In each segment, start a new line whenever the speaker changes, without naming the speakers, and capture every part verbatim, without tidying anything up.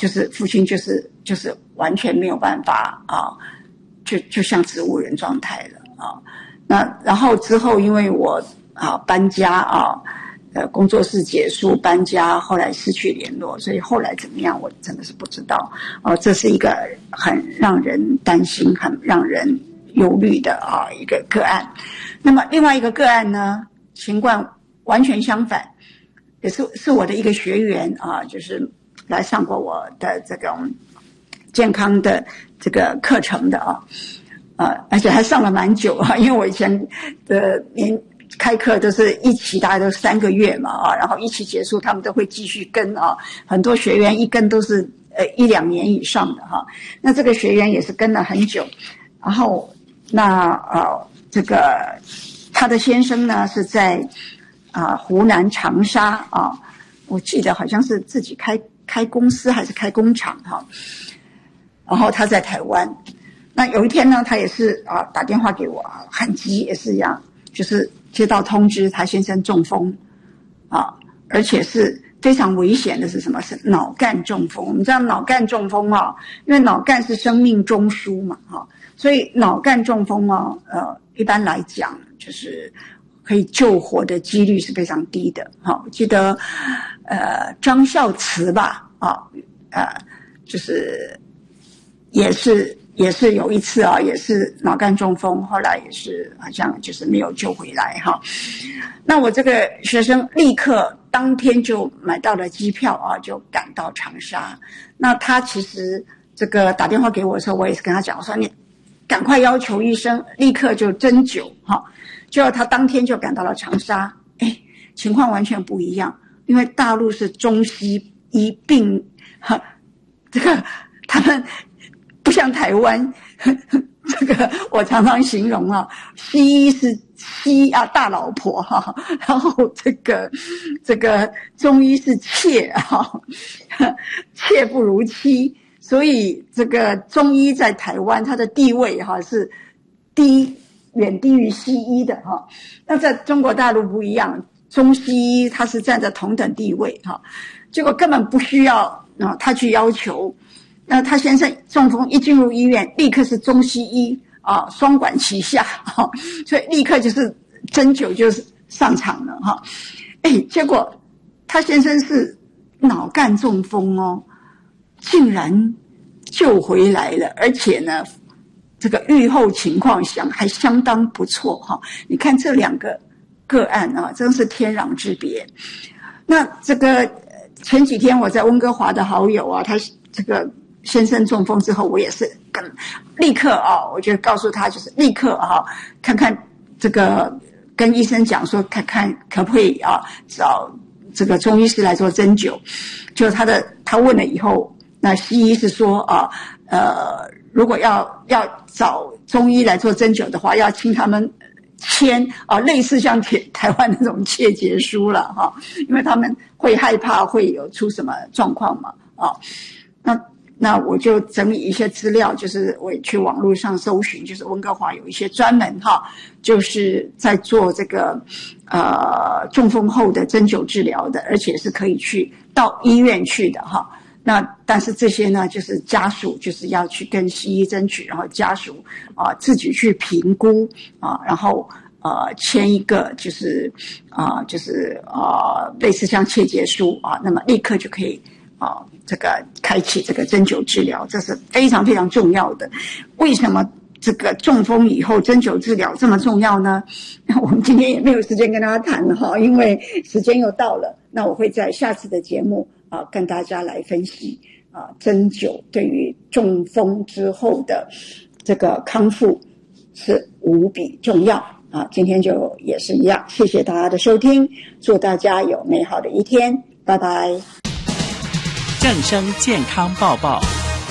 就是父亲就是就是完全没有办法啊，就就像植物人状态了啊。那然后之后因为我啊搬家啊，呃工作室结束搬家，后来失去联络，所以后来怎么样我真的是不知道哦、啊。这是一个很让人担心、很让人忧虑的啊一个个案。那么另外一个个案呢，情况完全相反，也是是我的一个学员啊，就是来上过我的这种健康的这个课程的啊。呃，而且还上了蛮久啊，因为我以前的年开课都是一期，大概都三个月嘛啊，然后一期结束，他们都会继续跟啊，很多学员一跟都是呃一两年以上的哈。那这个学员也是跟了很久，然后那呃这个他的先生呢是在啊、呃、湖南长沙啊，我记得好像是自己开开公司还是开工厂哈，然后他在台湾。那有一天呢，他也是啊打电话给我，很急也是一样，就是接到通知他先生中风啊，而且是非常危险的，是什么？是脑干中风。我们知道脑干中风啊，因为脑干是生命中枢嘛，哈、啊，所以脑干中风啊，呃，一般来讲就是可以救活的几率是非常低的。哈、啊，我记得呃张孝慈吧，啊，呃，就是也是。也是有一次啊，也是脑干中风，后来也是好像就是没有救回来哈。那我这个学生立刻当天就买到了机票啊，就赶到长沙。那他其实这个打电话给我的时候，我也是跟他讲，我说你赶快要求医生立刻就针灸哈。结果他当天就赶到了长沙，哎，情况完全不一样，因为大陆是中西医并哈，这个他们。不像台湾，这个我常常形容啊，西医是西啊大老婆哈，然后这个这个中医是妾哈，妾不如妻，所以这个中医在台湾它的地位哈是低远低于西医的哈。那在中国大陆不一样，中西医它是站在同等地位哈，结果根本不需要啊他去要求。那他先生中风一进入医院，立刻是中西医啊双管齐下哈、啊，所以立刻就是针灸就是上场了哈。哎，结果他先生是脑干中风哦，竟然救回来了，而且呢，这个预后情况相还相当不错哈、啊。你看这两个个案啊，真是天壤之别。那这个前几天我在温哥华的好友啊，他这个。先生中风之后，我也是跟立刻啊，我就告诉他，就是立刻啊，看看这个跟医生讲说，看看可不可以啊，找这个中医师来做针灸。就他的他问了以后，那西医是说啊，呃，如果要要找中医来做针灸的话，要请他们签啊，类似像台湾那种切结书了哈、啊，因为他们会害怕会有出什么状况嘛啊，那。那我就整理一些资料，就是我也去网络上搜寻，就是温哥华有一些专门哈，就是在做这个呃中风后的针灸治疗的，而且是可以去到医院去的哈。那但是这些呢，就是家属就是要去跟西医争取，然后家属啊、呃、自己去评估啊，然后呃签一个就是啊、呃、就是啊、呃、类似像切结书啊，那么立刻就可以。啊，这个开启这个针灸治疗，这是非常非常重要的。为什么这个中风以后针灸治疗这么重要呢？我们今天也没有时间跟大家谈了哈，因为时间又到了。那我会在下次的节目啊，跟大家来分析啊，针灸对于中风之后的这个康复是无比重要啊。今天就也是一样，谢谢大家的收听，祝大家有美好的一天，拜拜。
正声健康报报。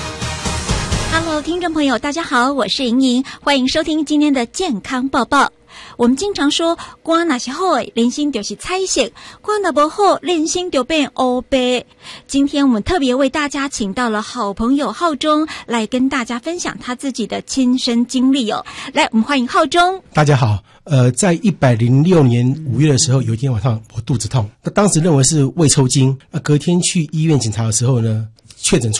Hello， 听众朋友，大家好，我是莹莹，欢迎收听今天的健康报报。我们经常说，肝若是好的，人生就是彩色；肝若不好，人生就变黑白。今天我们特别为大家请到了好朋友浩中来跟大家分享他自己的亲身经历哦。来，我们欢迎浩中。
大家好，呃，在一百零六年五月的时候，有一天晚上我肚子痛，那当时认为是胃抽筋，那隔天去医院检查的时候呢，确诊出